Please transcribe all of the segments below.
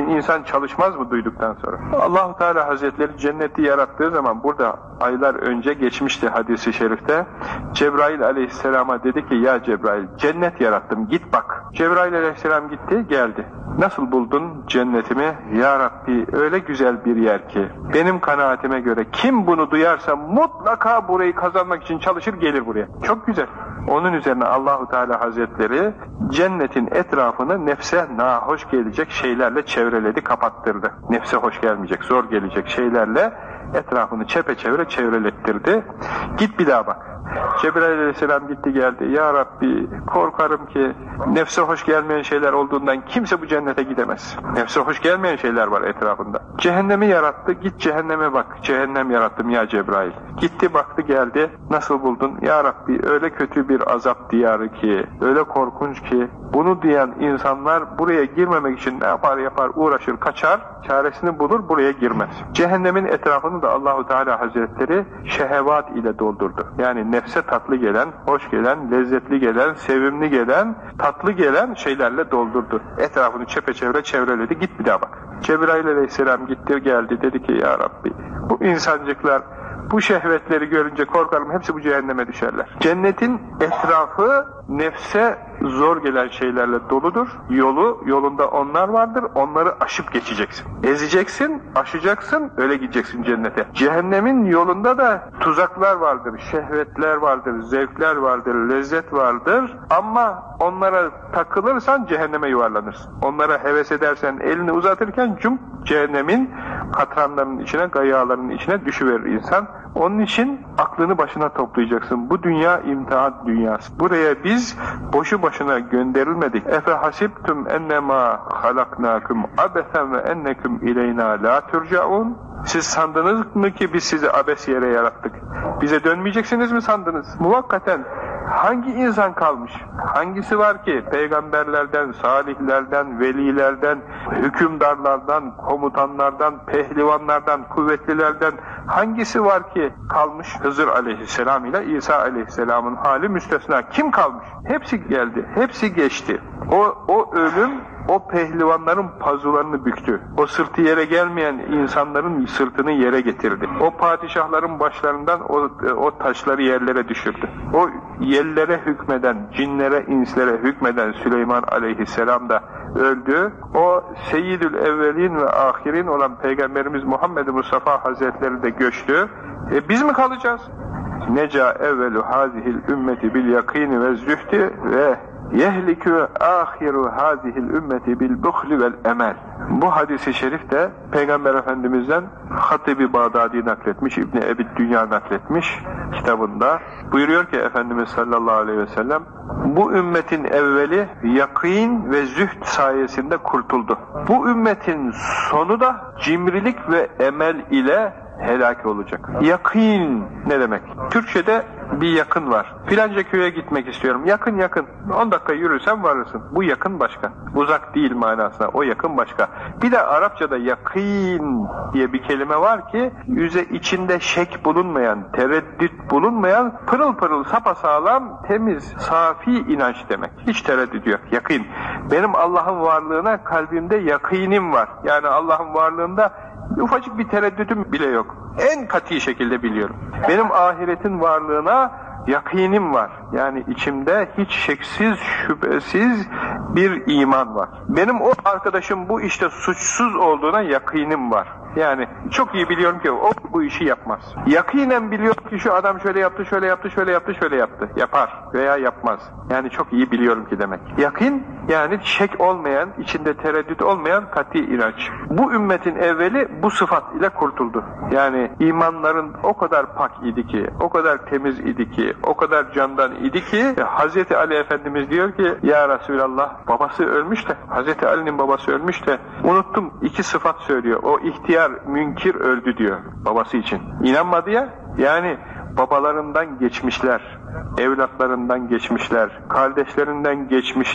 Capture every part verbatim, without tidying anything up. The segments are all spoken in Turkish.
için insan çalışmaz mı duyduktan sonra? Allah-u Teala Hazretleri cenneti yarattığı zaman, burada aylar önce geçmişti hadisi şerifte, Cebrail aleyhisselama dedi ki, ya Cebrail, cennet yarattım, git bak. Cebrail aleyhisselam gitti, geldi. Nasıl buldun cennetimi? Ya Rabbi, öyle güzel bir yer ki, benim kanaatime göre kim bunu duyarsa mutlaka burayı kazanmak için çalışır, gelir buraya. Çok güzel. Onun üzerine Allah-u Teala Hazretleri cennetin etrafını nefse nahoş gelecek şeylerle çevreledi, kapattırdı. Nefse hoş gelmeyecek, zor gelecek şeylerle etrafını çepeçevre çevrelettirdi. Git bir daha bak. Cebrail aleyhisselam gitti geldi. Ya Rabbi, korkarım ki nefse hoş gelmeyen şeyler olduğundan kimse bu cennete gidemez. Nefse hoş gelmeyen şeyler var etrafında. Cehennemi yarattı, git cehenneme bak. Cehennem yarattım ya Cebrail. Gitti baktı geldi. Nasıl buldun? Ya Rabbi, öyle kötü bir azap diyarı ki, öyle korkunç ki, bunu diyen insanlar buraya girmemek için ne yapar yapar, uğraşır, kaçar, çaresini bulur, buraya girmez. Cehennemin etrafını da Allah-u Teala Hazretleri şehevat ile doldurdu. Yani nefse tatlı gelen, hoş gelen, lezzetli gelen, sevimli gelen, tatlı gelen şeylerle doldurdu. Etrafını çepeçevre çevreledi. Git bir daha bak. Cebrail aleyhisselam gitti geldi, dedi ki ya Rabbi, bu insancıklar bu şehvetleri görünce korkarım hepsi bu cehenneme düşerler. Cennetin etrafı nefse zor gelen şeylerle doludur. Yolu, yolunda onlar vardır. Onları aşıp geçeceksin. Ezeceksin, aşacaksın, öyle gideceksin cennete. Cehennemin yolunda da tuzaklar vardır, şehvetler vardır, zevkler vardır, lezzet vardır. Ama onlara takılırsan cehenneme yuvarlanırsın. Onlara heves edersen, elini uzatırken cum cehennemin katranlarının içine, gayyalarının içine düşüverir insan. Onun için aklını başına toplayacaksın. Bu dünya imtihan dünyası. Buraya biz boşu başına gönderilmedik. Efe hasibtum ennemâ halaknâkum abesen ve enneküm ileyna la turcaun. Siz sandınız mı ki biz sizi abes yere yarattık? Bize dönmeyeceksiniz mi sandınız? Muvakkaten hangi insan kalmış? Hangisi var ki peygamberlerden, salihlerden, velilerden, hükümdarlardan, komutanlardan, pehlivanlardan, kuvvetlilerden hangisi var ki kalmış? Hızır aleyhisselam ile İsa aleyhisselamın hali müstesna. Kim kalmış? Hepsi geldi, hepsi geçti. O, o ölüm o pehlivanların pazularını büktü. O sırtı yere gelmeyen insanların sırtını yere getirdi. O padişahların başlarından o, o taşları yerlere düşürdü. O yerlere hükmeden, cinlere, inslere hükmeden Süleyman aleyhisselam da öldü. O seyyidül evvelin ve ahirin olan Peygamberimiz Muhammed Mustafa Hazretleri de göçtü. E biz mi kalacağız? Neca evvelu hazihil ümmeti bil yakini ve zühdi ve yehlikü ahiru hazihil ümmeti bil buhli vel emel. Bu hadisi şerif de Peygamber Efendimiz'den Hatib-i Bağdadi nakletmiş, İbni Ebi Dünya nakletmiş kitabında. Buyuruyor ki Efendimiz sallallahu aleyhi ve sellem, bu ümmetin evveli yakîn ve zühd sayesinde kurtuldu. Bu ümmetin sonu da cimrilik ve emel ile helak olacak. Yakîn ne demek? Türkçe'de bir yakın var. Filanca köye gitmek istiyorum. Yakın yakın. on dakika yürürsen varırsın. Bu yakın başka. Uzak değil manasına. O yakın başka. Bir de Arapçada yakîn diye bir kelime var ki yüze içinde şek bulunmayan, tereddüt bulunmayan, pırıl pırıl sapasağlam, temiz, safi inanç demek. Hiç tereddüt yok. Yakîn. Benim Allah'ın varlığına kalbimde yakînim var. Yani Allah'ın varlığında ufacık bir tereddütüm bile yok. En katî şekilde biliyorum. Benim ahiretin varlığına yakînim var. Yani içimde hiç şeksiz, şüphesiz bir iman var. Benim o arkadaşım bu işte suçsuz olduğuna yakînim var. Yani çok iyi biliyorum ki o bu işi yapmaz. Yakînen biliyorum ki şu adam şöyle yaptı, şöyle yaptı, şöyle yaptı, şöyle yaptı. Yapar veya yapmaz. Yani çok iyi biliyorum ki demek. Yakîn yani şek olmayan, içinde tereddüt olmayan katî inanç. Bu ümmetin evveli bu sıfat ile kurtuldu. Yani imanların o kadar pak idi ki, o kadar temiz idi ki, o kadar candan idi ki Hazreti Ali Efendimiz diyor ki ya Resulallah, babası ölmüş de, Hazreti Ali'nin babası ölmüş de unuttum, iki sıfat söylüyor. O ihtiyar münkir öldü diyor babası için. İnanmadı ya. Yani babalarından geçmişler, evlatlarından geçmişler, kardeşlerinden geçmişler,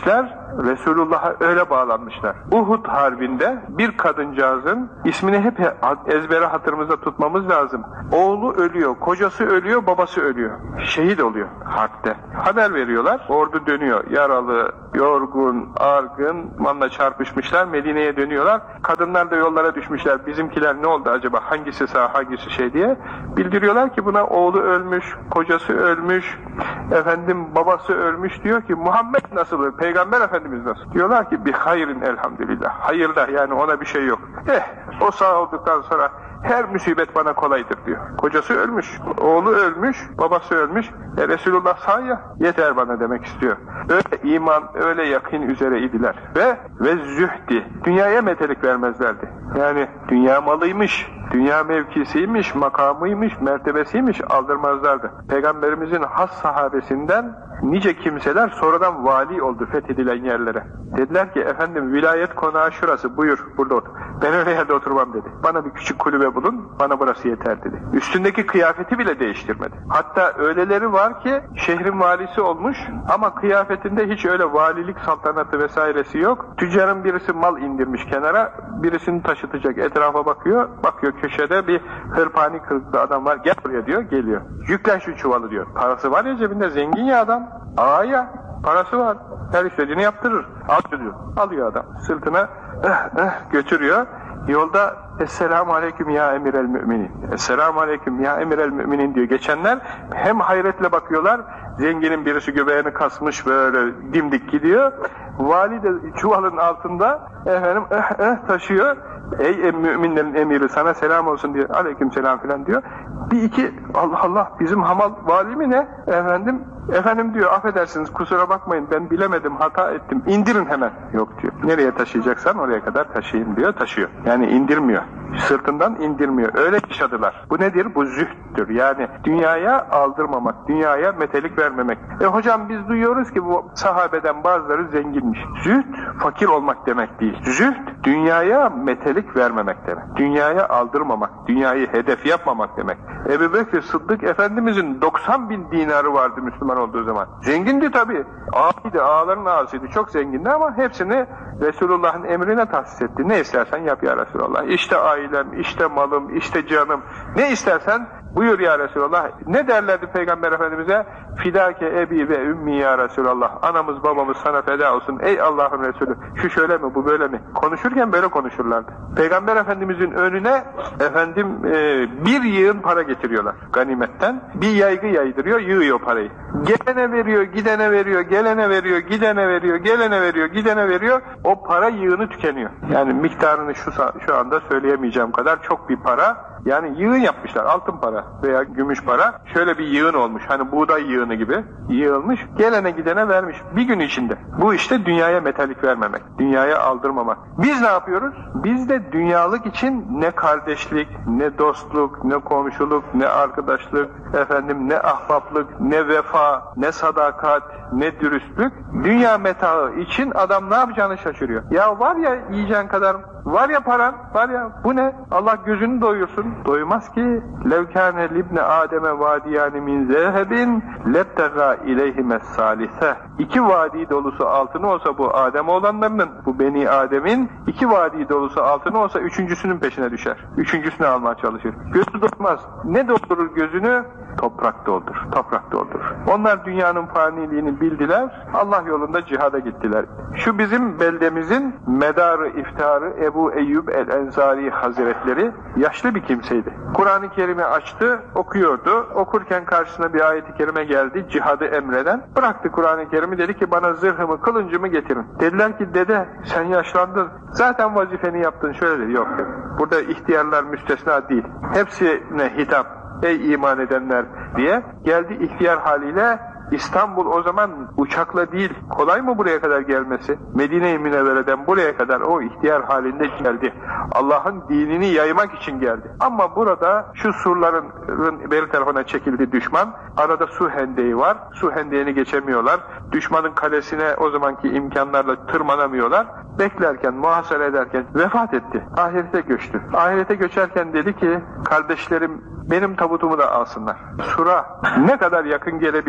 Resulullah'a öyle bağlanmışlar. Uhud Harbi'nde bir kadıncağızın ismini hep ezbere hatırımızda tutmamız lazım. Oğlu ölüyor, kocası ölüyor, babası ölüyor. Şehit oluyor harpte. Haber veriyorlar, ordu dönüyor. Yaralı, yorgun, argın, manla çarpışmışlar, Medine'ye dönüyorlar. Kadınlar da yollara düşmüşler. Bizimkiler ne oldu acaba? Hangisi sağ, hangisi şey diye. Bildiriyorlar ki buna oğlu ölmüş, kocası ölmüş, efendim babası ölmüş. Diyor ki Muhammed nasıl? Peygamber Efendimiz nasıl? Diyorlar ki bir hayrin elhamdülillah. Hayırda, yani ona bir şey yok. Eh, o sağ olduktan sonra her musibet bana kolaydır diyor. Kocası ölmüş, oğlu ölmüş, babası ölmüş. E Resulullah sağ ya, yeter bana demek istiyor. Öyle iman, öyle yakın üzere idiler. Ve ve zühdi. Dünyaya metelik vermezlerdi. Yani dünya malıymış, dünya mevkisiymiş, makamıymış, mertebesiymiş aldırmazlardı. Peygamberimizin has sahabesinden nice kimseler sonradan vali oldu fethedilen yerlere. Dediler ki efendim vilayet konağı şurası, buyur burada otur. Ben öyle yerde oturmam dedi. Bana bir küçük kulübe bulun, bana burası yeter dedi. Üstündeki kıyafeti bile değiştirmedi. Hatta öyleleri var ki şehrin valisi olmuş ama kıyafetinde hiç öyle valilik saltanatı vesairesi yok. Tüccarın birisi mal indirmiş kenara, birisini taşıtacak, etrafa bakıyor, bakıyor köşede bir hırpani kılıklı adam var, gel buraya diyor, geliyor. Yüklen şu çuvalı diyor. Parası var ya cebinde, zengin ya adam. Ağa ya, parası var. Her istediğini yaptırır. Al diyor. Alıyor adam. Sırtına eh, eh, götürüyor. Yolda Esselamu Aleyküm ya Emirel Müminin. Esselamu Aleyküm ya Emirel Müminin diyor. Geçenler hem hayretle bakıyorlar. Zenginin birisi göbeğini kasmış böyle dimdik gidiyor. Vali de çuvalın altında efendim eh, eh, taşıyor. Ey müminlerin emiri sana selam olsun diyor. Aleyküm selam filan diyor. Bir iki Allah Allah bizim hamal vali mi ne? Efendim efendim diyor affedersiniz kusura bakmayın ben bilemedim hata ettim. İndirin hemen. Yok diyor. Nereye taşıyacaksan oraya kadar taşıyayım diyor. Taşıyor. Yani indirmiyor. Sırtından indirmiyor. Öyle yaşadılar. Bu nedir? Bu zühttür. Yani dünyaya aldırmamak, dünyaya metelik vermemek. E hocam biz duyuyoruz ki bu sahabeden bazıları zenginmiş. Zühd fakir olmak demek değil. Zühd dünyaya metelik vermemek demek. Dünyaya aldırmamak, dünyayı hedef yapmamak demek. Ebu Bekir Sıddık Efendimizin doksan bin dinarı vardı Müslüman olduğu zaman. Zengindi tabii. Ağaydı, ağaların ağasıydı. Çok zengindi ama hepsini Resulullah'ın emrine tahsis etti. Ne istersen yap ya Resulallah. İşte ailem, işte malım, işte canım. Ne istersen buyur ya Resulallah. Ne derlerdi Peygamber Efendimiz'e? Fidâke ebi ve ümmi ya Resulallah. Anamız babamız sana feda olsun. Ey Allah'ın Resulü. Şu şöyle mi, bu böyle mi? Konuşurken böyle konuşurlardı. Peygamber Efendimiz'in önüne efendim e, bir yığın para getiriyorlar ganimetten. Bir yaygı yaydırıyor, yığıyor parayı. Gelene veriyor, gidene veriyor, gelene veriyor, gidene veriyor, gelene veriyor, gidene veriyor. O para yığını tükeniyor. Yani miktarını şu, şu anda söyleyemeyeceğim kadar çok bir para. Yani yığın yapmışlar, altın para veya gümüş para. Şöyle bir yığın olmuş, hani buğday yığını gibi yığılmış. Gelene gidene vermiş bir gün içinde. Bu işte dünyaya metalik vermemek, dünyaya aldırmamak. Biz ne yapıyoruz? Biz de dünyalık için ne kardeşlik, ne dostluk, ne komşuluk, ne arkadaşlık, efendim ne ahbaplık, ne vefa, ne sadakat, ne dürüstlük. Dünya metaı için adam ne yapacağını şaşırıyor. Ya var ya yiyeceğin kadar, var ya paran, var ya bu ne? Allah gözünü doyursun. Doymaz ki. Levkâne libne Adem'e vadiyâni min zehebin lebtegâ ileyhimes salise. İki vadi dolusu altını olsa bu Adem oğlanlarının, bu Beni Adem'in iki vadi dolusu altını olsa üçüncüsünün peşine düşer. Üçüncüsünü almaya çalışır. Gözü doymaz. Ne doldurur gözünü? Toprak doldur. Toprak doldur. Onlar dünyanın faniliğini bildiler. Allah yolunda cihada gittiler. Şu bizim beldemizin medarı iftiharı Ebu Eyyub el-Ensari Hazretleri yaşlı bir kimseydi. Kur'an-ı Kerim'i açtı, okuyordu. Okurken karşısına bir ayet-i kerime geldi, cihadı emreden. Bıraktı Kur'an-ı Kerim'i, dedi ki bana zırhımı, kılıncımı getirin. Dediler ki dede sen yaşlandın, zaten vazifeni yaptın. Şöyle dedi, yok dedi. Burada ihtiyarlar müstesna değil. Hepsine hitap. Ey iman edenler diye geldi ihtiyar haliyle. İstanbul o zaman uçakla değil, kolay mı buraya kadar gelmesi? Medine-i Münevvere'den buraya kadar o ihtiyar halinde geldi. Allah'ın dinini yaymak için geldi. Ama burada şu surların beri tarafına çekildi düşman. Arada su hendeği var. Su hendeğini geçemiyorlar. Düşmanın kalesine o zamanki imkanlarla tırmanamıyorlar. Beklerken, muhasara ederken vefat etti. Ahirete göçtü. Ahirete göçerken dedi ki, kardeşlerim benim tabutumu da alsınlar. Sura ne kadar yakın gelebilirlerse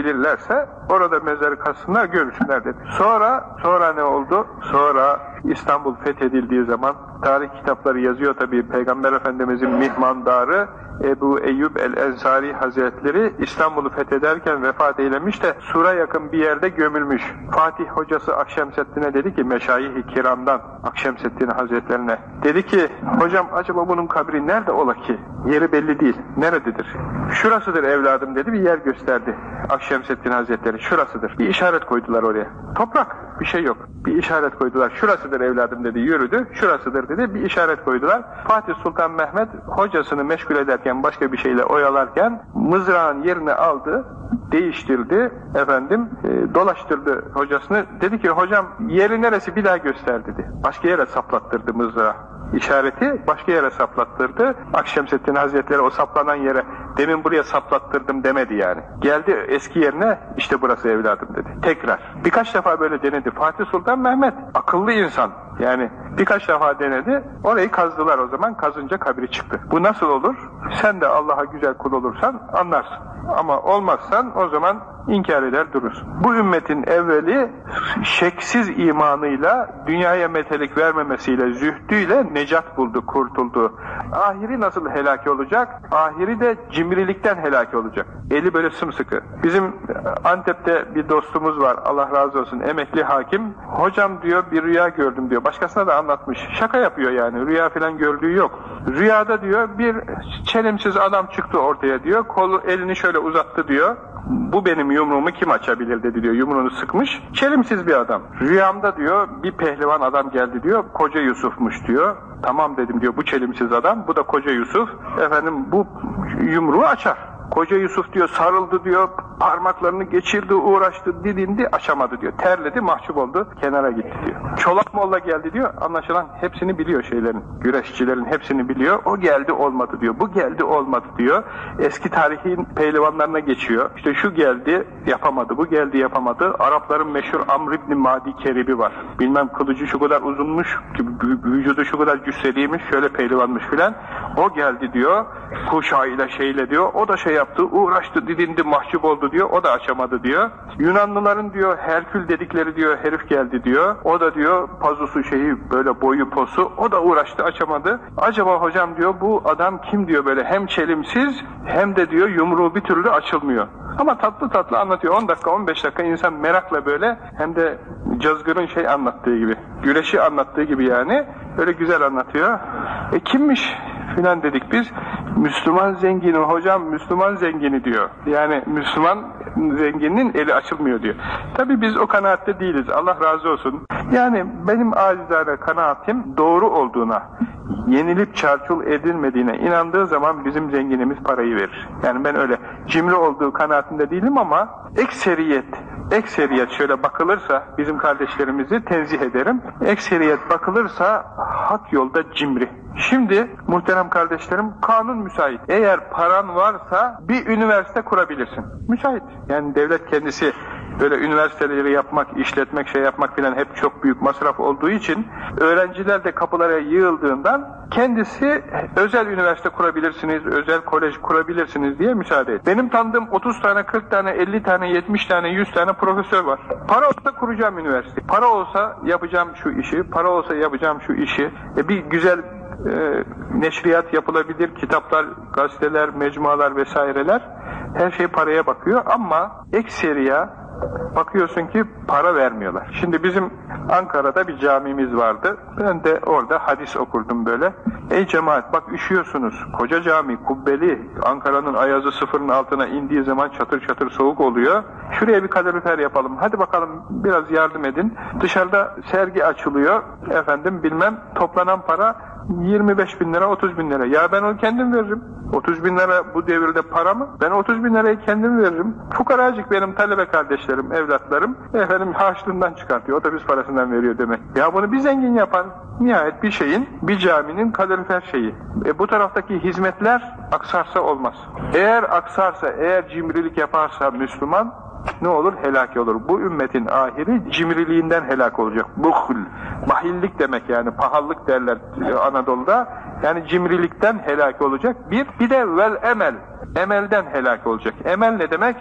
varsa orada mezarı kazsınlar, görürsünler dedi. Sonra, sonra ne oldu? Sonra İstanbul fethedildiği zaman tarih kitapları yazıyor tabii, Peygamber Efendimizin mihmandarı Ebu Eyyub el-Ensari Hazretleri İstanbul'u fethederken vefat eylemiş de Sur'a yakın bir yerde gömülmüş. Fatih hocası Akşemseddin'e dedi ki, Meşayih-i Kiram'dan Akşemseddin Hazretlerine dedi ki, hocam acaba bunun kabri nerede ola ki? Yeri belli değil. Nerededir? Şurasıdır evladım dedi, bir yer gösterdi Akşemseddin Hazretleri. Şurasıdır. Bir işaret koydular oraya. Toprak, bir şey yok. Bir işaret koydular. Şurasıdır evladım dedi, yürüdü. Şurasıdır dedi, bir işaret koydular. Fatih Sultan Mehmet hocasını meşgul ederken, başka bir şeyle oyalarken mızrağın yerini aldı, değiştirdi, efendim e, dolaştırdı hocasını. Dedi ki, hocam yeri neresi, bir daha göster dedi. Başka yere saplattırdı mızrağı. İşareti başka yere saplattırdı. Akşemseddin Hazretleri o saplanan yere demin buraya saplattırdım demedi yani. Geldi eski yerine, işte burası evladım dedi. Tekrar. Birkaç defa böyle denedi. Fatih Sultan Mehmet akıllı insan. Yani birkaç defa denedi. Orayı kazdılar o zaman. Kazınca kabri çıktı. Bu nasıl olur? Sen de Allah'a güzel kul olursan anlarsın. Ama olmazsan o zaman inkar eder durursun. Bu ümmetin evveli şeksiz imanıyla, dünyaya metelik vermemesiyle, zühdüyle necat buldu, kurtuldu. Ahiri nasıl helaki olacak? Ahiri de cimrilikten helaki olacak. Eli böyle sımsıkı. Bizim Antep'te bir dostumuz var, Allah razı olsun, emekli hakim. Hocam diyor, bir rüya gördüm diyor. Başkasına da anlatmış. Şaka yapıyor yani. Rüya falan gördüğü yok. Rüyada diyor bir çelimsiz adam çıktı ortaya diyor. Kolu, elini şöyle uzattı diyor. Bu benim yumruğumu kim açabilir dedi diyor. Yumruğunu sıkmış. Çelimsiz bir adam. Rüyamda diyor bir pehlivan adam geldi diyor. Koca Yusuf'muş diyor. Tamam dedim diyor, bu çelimsiz adam. Bu da Koca Yusuf. Efendim bu yumruğu açar. Koca Yusuf diyor sarıldı diyor, parmaklarını geçirdi, uğraştı, didindi, açamadı diyor. Terledi, mahcup oldu, kenara gitti diyor. Çolak Molla geldi diyor, anlaşılan hepsini biliyor şeylerin, güreşçilerin hepsini biliyor. O geldi olmadı diyor, bu geldi olmadı diyor. Eski tarihin pehlivanlarına geçiyor. İşte şu geldi yapamadı, bu geldi yapamadı. Arapların meşhur Amr ibn Madi Keribi var. Bilmem kılıcı şu kadar uzunmuş, vücudu şu kadar cüsseliymiş, şöyle pehlivanmış filan. O geldi diyor, kuşağıyla şeyle diyor, o da şey yaptı, uğraştı, didindi, mahcup oldu diyor, o da açamadı diyor. Yunanlıların diyor Herkül dedikleri diyor herif geldi diyor, o da diyor pazusu şeyi böyle boyu posu, o da uğraştı, açamadı. Acaba hocam diyor bu adam kim diyor, böyle hem çelimsiz hem de diyor yumruğu bir türlü açılmıyor. Ama tatlı tatlı anlatıyor. on dakika on beş dakika insan merakla böyle, hem de Cazgır'ın şey anlattığı gibi, güreşi anlattığı gibi yani, öyle güzel anlatıyor. E kimmiş filan dedik biz. Müslüman zengini hocam, Müslüman zengini diyor. Yani Müslüman zenginin eli açılmıyor diyor. Tabii biz o kanaatte değiliz. Allah razı olsun. Yani benim acizane kanaatim doğru olduğuna, yenilip çarçur edilmediğine inandığı zaman bizim zenginimiz parayı verir. Yani ben öyle cimri olduğu kanaatinde değilim ama ekseriyet, ekseriyet şöyle bakılırsa, bizim kardeşlerimizi tenzih ederim. Ekseriyet bakılırsa hak yolda cimri. Şimdi muhterem kardeşlerim, kanun müsait. Eğer paran varsa bir üniversite kurabilirsin. Müsait. Yani devlet kendisi böyle üniversiteleri yapmak, işletmek, şey yapmak filan hep çok büyük masraf olduğu için öğrenciler de kapılara yığıldığından kendisi özel üniversite kurabilirsiniz, özel kolej kurabilirsiniz diye müsaade et. Benim tanıdığım otuz tane, kırk tane, elli tane, yetmiş tane, yüz tane profesör var. Para olsa kuracağım üniversite. Para olsa yapacağım şu işi, para olsa yapacağım şu işi. E bir güzel e, neşriyat yapılabilir, kitaplar, gazeteler, mecmualar vesaireler. Her şey paraya bakıyor ama ekseriya bakıyorsun ki para vermiyorlar. Şimdi bizim Ankara'da bir camimiz vardı. Ben de orada hadis okurdum böyle. Ey cemaat bak üşüyorsunuz. Koca cami, kubbeli. Ankara'nın ayazı sıfırın altına indiği zaman çatır çatır soğuk oluyor. Şuraya bir kalorifer yapalım. Hadi bakalım biraz yardım edin. Dışarıda sergi açılıyor. Efendim bilmem toplanan para yirmi beş bin lira, otuz bin lira. Ya ben onu kendim veririm. otuz bin lira bu devirde para mı? Ben otuz bin lirayı kendim veririm. Fukaracık benim talebe kardeşlerim, evlatlarım, efendim harçlığından çıkartıyor. Otobüs parasından veriyor demek. Ya bunu bir zengin yapar. Nihayet bir şeyin, bir caminin kalorifer şeyi. E bu taraftaki hizmetler aksarsa olmaz. Eğer aksarsa, eğer cimrilik yaparsa Müslüman, ne olur? Helaki olur. Bu ümmetin ahiri cimriliğinden helak olacak. Buhl, bahillik demek yani, pahalılık derler Anadolu'da. Yani cimrilikten helak olacak. Bir, bir de vel emel, emelden helak olacak. Emel ne demek?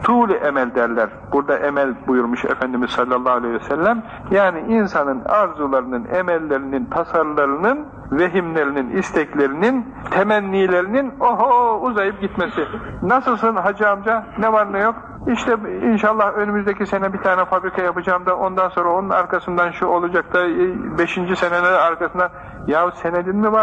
tuğlu emel derler. Burada emel buyurmuş Efendimiz sallallahu aleyhi ve sellem. Yani insanın arzularının, emellerinin, tasarlarının, vehimlerinin, isteklerinin, temennilerinin oho uzayıp gitmesi. Nasılsın hacı amca? Ne var ne yok? İşte inşallah önümüzdeki sene bir tane fabrika yapacağım da ondan sonra onun arkasından şu olacak da beşinci seneler arkasından ya senedin mi var?